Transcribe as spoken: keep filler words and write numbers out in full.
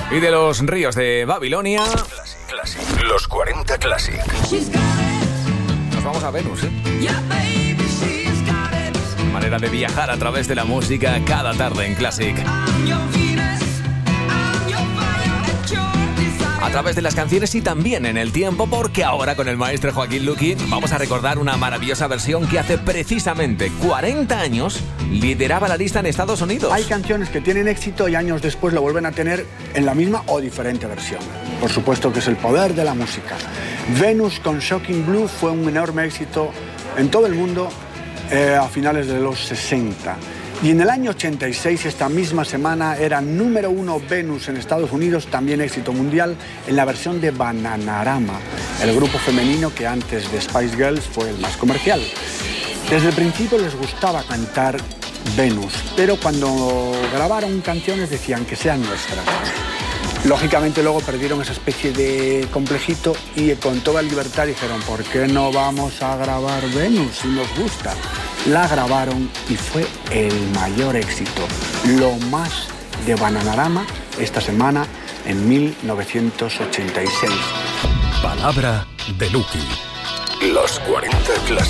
Y de los ríos de Babilonia, Classic, Classic. Los cuarenta Classic. nos vamos a Venus, ¿eh? Manera de viajar a través de la música cada tarde en Classic. A través de las canciones y también en el tiempo, porque ahora con el maestro Joaquín Luqui vamos a recordar una maravillosa versión que hace precisamente cuarenta años lideraba la lista en Estados Unidos. Hay canciones que tienen éxito y años después lo vuelven a tener en la misma o diferente versión. Por supuesto que es el poder de la música. Venus con Shocking Blue fue un enorme éxito en todo el mundo eh, a finales de los sesenta. Y en el año ochenta y seis, esta misma semana, era número uno Venus en Estados Unidos, también éxito mundial, en la versión de Bananarama, el grupo femenino que antes de Spice Girls fue el más comercial. Desde el principio les gustaba cantar Venus, pero cuando grabaron canciones decían que sean nuestras. Lógicamente luego perdieron esa especie de complejito y con toda libertad dijeron, ¿por qué no vamos a grabar Venus si nos gusta? La grabaron y fue el mayor éxito, lo más de Bananarama esta semana en mil novecientos ochenta y seis. Palabra de Luqui. Los cuarenta Classic.